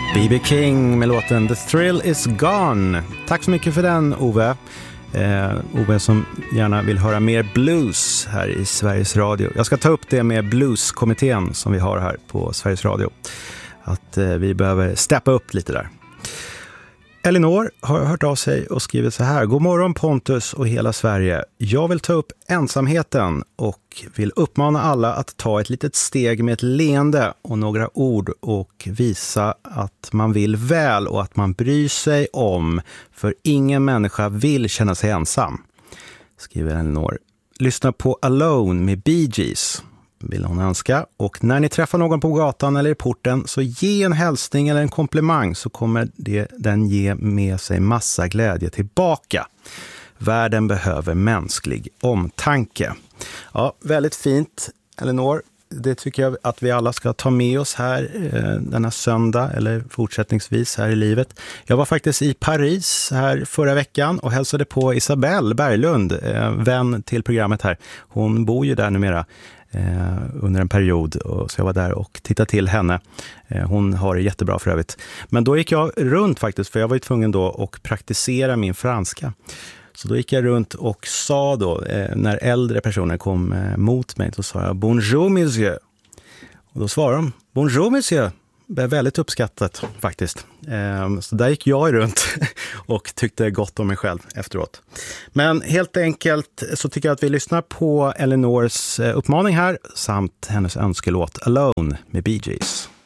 B.B. King med låten The Thrill Is Gone. Tack så mycket för den, Ove. Ove som gärna vill höra mer blues här i Sveriges Radio. Jag ska ta upp det med blueskommittén som vi har här på Sveriges Radio. Att vi behöver steppa upp lite där. Elinor har hört av sig och skrivit så här: God morgon Pontus och hela Sverige. Jag vill ta upp ensamheten och vill uppmana alla att ta ett litet steg med ett leende och några ord och visa att man vill väl och att man bryr sig om, för ingen människa vill känna sig ensam. Skriver Elinor. Lyssna på Alone med Bee Gees, vill hon önska. Och när ni träffar någon på gatan eller i porten, så ge en hälsning eller en komplimang, så kommer den ge med sig massa glädje tillbaka. Världen behöver mänsklig omtanke. Ja, väldigt fint, Elinor. Det tycker jag att vi alla ska ta med oss här denna söndag eller fortsättningsvis här i livet. Jag var faktiskt i Paris här förra veckan och hälsade på Isabelle Berglund, vän till programmet här. Hon bor ju där numera under en period, så jag var där och tittade till henne. Hon har det jättebra för övrigt. Men då gick jag runt faktiskt, för jag var ju tvungen då att praktisera min franska. Så då gick jag runt och sa då, när äldre personer kom mot mig, så sa jag bonjour monsieur. Och då svarade de bonjour monsieur. Det är väldigt uppskattat faktiskt. Så där gick jag runt och tyckte gott om mig själv efteråt. Men helt enkelt så tycker jag att vi lyssnar på Elinors uppmaning här samt hennes önskelåt Alone med Bee Gees.